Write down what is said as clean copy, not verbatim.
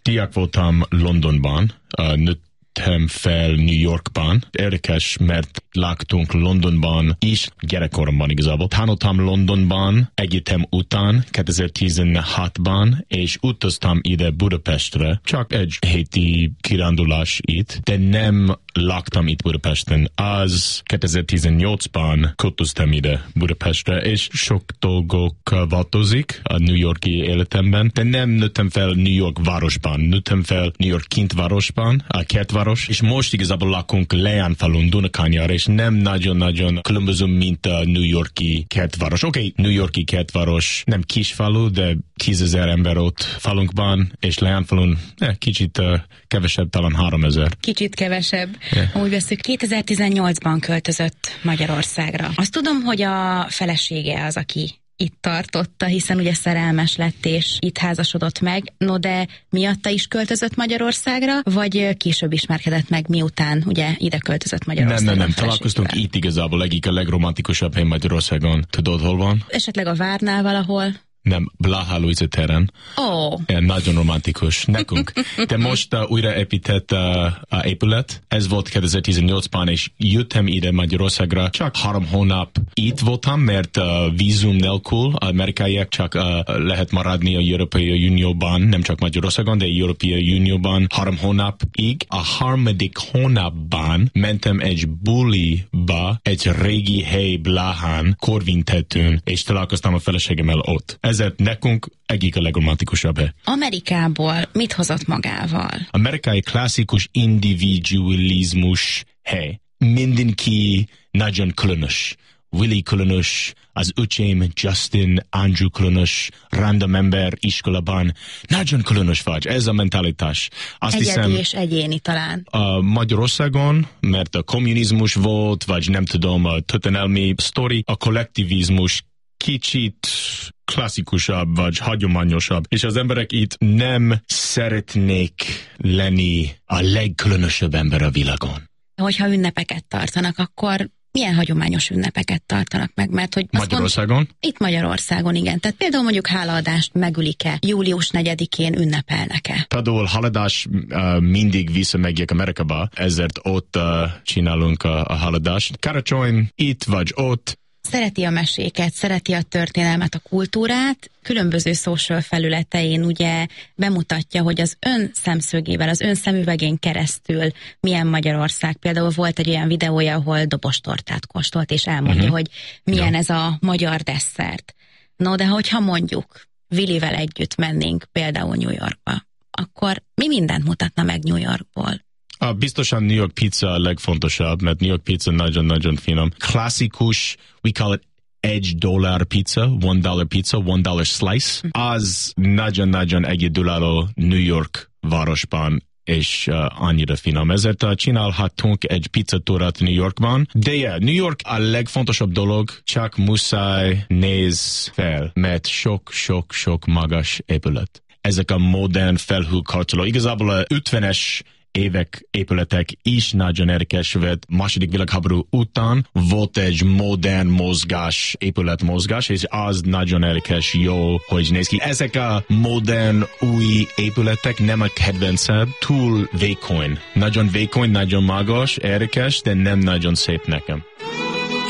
Diák voltam Londonban, nőttem fel New Yorkban. Érdekes, mert laktunk Londonban is gyerekkoromban igazából. Tanultam Londonban egyetem után 2016-ban, és utaztam ide Budapestre. Csak egy héti kirándulás itt, de nem laktam itt Budapesten. Az 2018-ban költöztem ide Budapestre, és sok dolgok változik a New Yorki életemben, de nem nőttem fel New York városban. Nőttem fel New York kintvárosban, a kertváros, és most igazából lakunk Leánfalun, Dunakanyar, és nem nagyon-nagyon különböző, mint a New Yorki kertváros. Oké, New Yorki kertváros nem kisfalu, de 10 000 ember ott falunkban, és Leánfalun kicsit kevesebb, talán 3000. Kicsit kevesebb. Yeah. Úgy veszük, 2018-ban költözött Magyarországra. Azt tudom, hogy a felesége az, aki itt tartotta, hiszen ugye szerelmes lett és itt házasodott meg. No, de miatta is költözött Magyarországra, vagy később ismerkedett meg, miután ugye ide költözött Magyarországra? Nem. Találkoztunk itt igazából a legromantikusabb hely Magyarországon. Tudod, hol van? Esetleg a Várnál valahol? Nem, Blaha Lujza téren. Nagyon romantikus nekünk. De most újraépített épület. Ez volt 2018-ban, és jöttem ide Magyarországra. Csak 3 hónap itt voltam, mert vízum nélkül amerikaiak csak lehet maradni a Európai Unióban, nem csak Magyarországon, de a Európai Unióban 3 hónapig. A harmadik hónapban mentem egy buliba, egy régi hely Blahán, Korvintetőn, és találkoztam a feleségemmel ott. Ezért nekünk egyik a legromantikusabb hely. Amerikából mit hozott magával? Amerikai klasszikus individualizmus hely. Mindenki nagyon különös. Willy különös, az öcsém Justin, Andrew különös, random ember iskolában. Nagyon különös vagy, ez a mentalitás. Egyedi és egyéni talán. Magyarországon, mert a kommunizmus volt, vagy nem tudom, a történelmi sztori, a kollektivizmus kicsit klasszikusabb, vagy hagyományosabb, és az emberek itt nem szeretnék lenni a legkülönösebb ember a világon. Hogyha ünnepeket tartanak, akkor milyen hagyományos ünnepeket tartanak meg? Mert hogy Magyarországon? Itt Magyarországon, igen. Tehát például mondjuk hálaadást megülik-e? Július 4-én ünnepelnek-e? Például hálaadás mindig visszamegyek Amerikába, ezért ott csinálunk a hálaadást. Karácsony itt vagy ott. Szereti a meséket, szereti a történelmet, a kultúrát, különböző social felületein ugye bemutatja, hogy az ön szemszögével, az ön szemüvegén keresztül milyen Magyarország. Például volt egy olyan videója, ahol dobostortát kóstolt, és elmondja, hogy milyen ez a magyar desszert. No, de hogyha mondjuk Willivel együtt mennénk például New Yorkba, akkor mi mindent mutatna meg New Yorkból? Biztosan New York pizza a legfontosabb, mert New York pizza nagyon-nagyon finom. Klasszikus, we call it $1 pizza, $1 pizza, $1 slice. Az nagyon-nagyon egyedülálló New York városban, és annyira finom. Ezért csinálhatunk egy pizzatúrát New Yorkban. De New York a legfontosabb dolog, csak muszáj néz fel, mert sok magas épület. Ezek a modern felhőkarcoló. Igazából a 50-es évek épületek is nagyon érdekes, mert második világháború után volt egy modern épületmozgás, és az nagyon érdekes, jó, hogy néz ki. Ezek a modern új épületek nem a kedvencem, túl vékony. Nagyon vékony, nagyon magas, érdekes, de nem nagyon szép nekem.